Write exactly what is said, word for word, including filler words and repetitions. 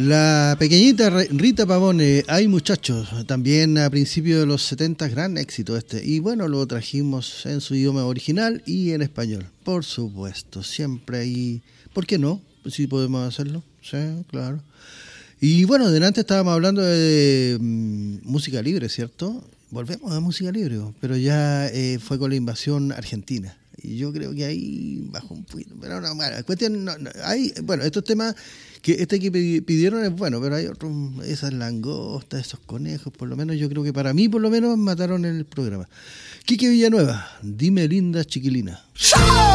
La pequeñita Rita Pavone, Ay Muchachos, también a principios de los setenta, gran éxito este. Y bueno, lo trajimos en su idioma original y en español, por supuesto. Siempre ahí, ¿por qué no? Sí podemos hacerlo, sí, claro. Y bueno, delante estábamos hablando de, de um, música libre, ¿cierto? Volvemos a música libre, pero ya eh, fue con la invasión argentina. Y yo creo que ahí bajó un poquito. Pero no, bueno, cuestión, no, no, hay, bueno, estos temas, que este que pidieron es bueno, pero hay otros, esas langostas, esos conejos, por lo menos yo creo que para mí, por lo menos, mataron el programa. Quique Villanueva, dime linda chiquilina.